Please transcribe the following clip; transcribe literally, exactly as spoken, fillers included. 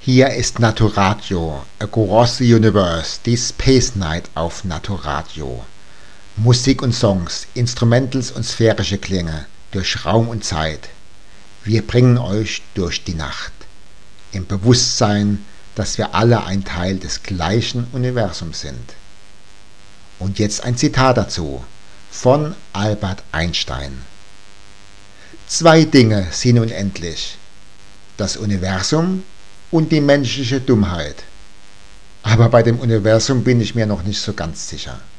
Hier ist Naturadio, Across the Universe, die Space Night auf Naturadio. Musik und Songs, Instrumentals und sphärische Klänge, durch Raum und Zeit. Wir bringen euch durch die Nacht, im Bewusstsein, dass wir alle ein Teil des gleichen Universums sind. Und jetzt ein Zitat dazu, von Albert Einstein. Zwei Dinge sind unendlich, das Universum und die menschliche Dummheit. Aber bei dem Universum bin ich mir noch nicht so ganz sicher.